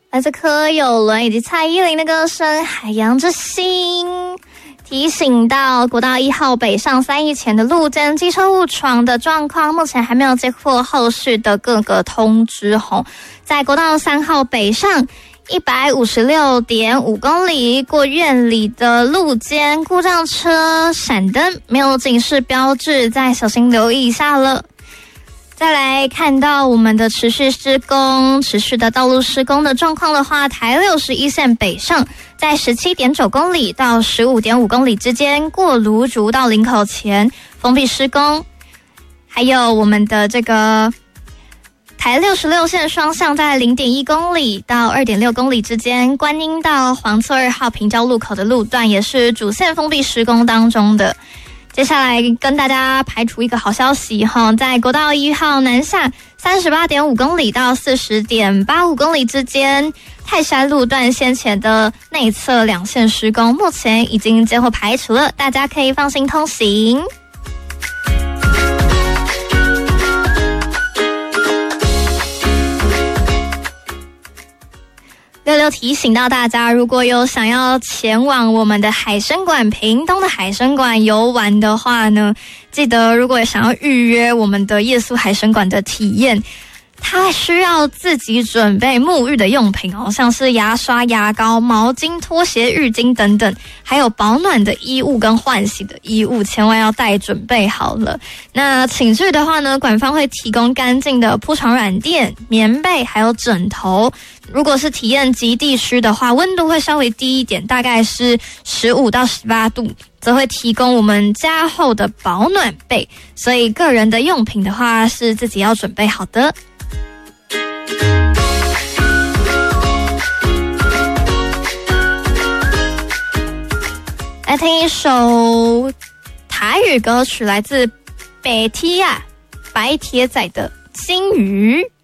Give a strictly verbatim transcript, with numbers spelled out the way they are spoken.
来自柯有伦以及蔡依林的歌声《海洋之心》，提醒到国道一号北上三义前的路肩机车误闯的状况，目前还没有接获后续的各个通知吼。在国道三号北上一百五十六点五公里过院里的路肩故障车闪灯没有警示标志，再小心留意一下了。再来看到我们的持续施工持续的道路施工的状况的话，台六十一线北上在 十七点九公里到 十五点五公里之间过芦竹到林口前封闭施工，还有我们的这个台六十六线双向在 零点一公里到 二点六公里之间，观音到黄厝二号平交路口的路段也是主线封闭施工当中的。接下来跟大家排除一个好消息哈，在国道一号南下 三十八点五公里到 四十点八五公里之间，泰山路段先前的内侧两线施工目前已经接获排除了，大家可以放心通行。六六提醒到大家，如果有想要前往我们的海参馆屏东的海参馆游玩的话呢，记得如果想要预约我们的夜宿海参馆的体验，它需要自己准备沐浴的用品哦，像是牙刷、牙膏、毛巾、拖鞋、浴巾等等，还有保暖的衣物跟换洗的衣物，千万要带准备好了。那寝具的话呢，馆方会提供干净的铺床软垫、棉被还有枕头。如果是体验极地区的话，温度会稍微低一点，大概是十五到十八度，则会提供我们加厚的保暖被，所以个人的用品的话是自己要准备好的。来听一首台语歌曲，来自北铁啊白铁仔的《金鱼》。